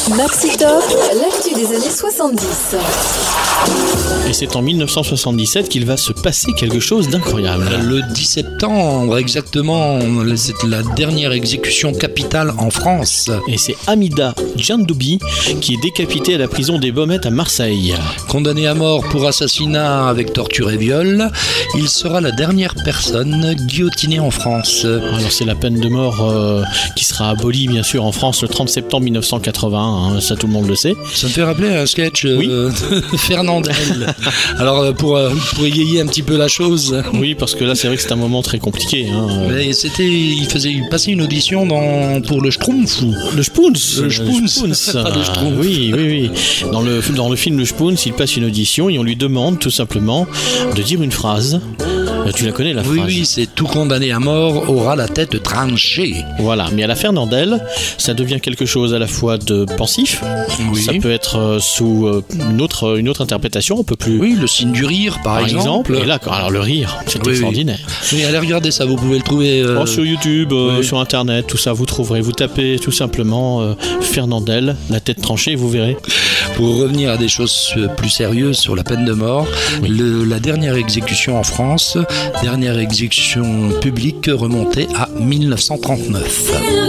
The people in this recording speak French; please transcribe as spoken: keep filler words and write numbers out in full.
Maxi Top, l'actu des années soixante-dix. Et c'est en dix-neuf cent soixante-dix-sept qu'il va se passer quelque chose d'incroyable. Le dix septembre, exactement, c'est la dernière exécution capitale en France. Et c'est Hamida Djandoubi qui est décapité à la prison des Baumettes à Marseille. Condamné à mort pour assassinat avec torture et viol, il sera la dernière personne guillotinée en France. Alors c'est la peine de mort euh, qui sera abolie bien sûr en France le trente septembre dix-neuf cent quatre-vingt-un, hein, ça tout le monde le sait. Ça me fait rappeler un sketch euh, oui. de Fernandel. Alors pour, pour égayer un petit peu la chose. Oui, parce que là c'est vrai que c'est un moment très compliqué. Hein. Mais c'était, il faisait il passait une audition dans, pour le Schtroumpf. Le Spoons. Le Spoons. Ah, le Schtroumpf. Oui, oui, oui. Dans le, dans le film Le Spoons, il passe une audition et on lui demande tout simplement de dire une phrase. Tu la connais la oui, phrase? Oui, c'est tout condamné à mort aura la tête tranchée. Voilà, mais à la Fernandel, ça devient quelque chose à la fois de pensif. Oui. Ça peut être sous une autre, une autre interprétation, un peu plus. Oui, le signe du rire, par, par exemple. exemple. Et là, alors le rire, c'est oui, extraordinaire. Oui. oui, allez regarder ça, vous pouvez le trouver. Euh... Oh, sur YouTube, euh, oui. sur Internet, tout ça, vous trouverez. Vous tapez tout simplement euh, Fernandel, la tête tranchée, vous verrez. Pour revenir à des choses plus sérieuses sur la peine de mort, oui. le, la dernière exécution en France, dernière exécution publique remontée à dix-neuf cent trente-neuf.